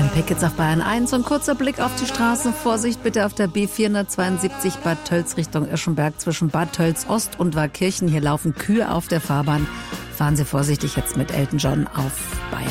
Pickets auf Bayern 1 und kurzer Blick auf die Straßen. Vorsicht bitte auf der B472 Bad Tölz Richtung Eschenberg zwischen Bad Tölz Ost und Warkirchen. Hier laufen Kühe auf der Fahrbahn. Fahren Sie vorsichtig jetzt mit Elton John auf Bayern.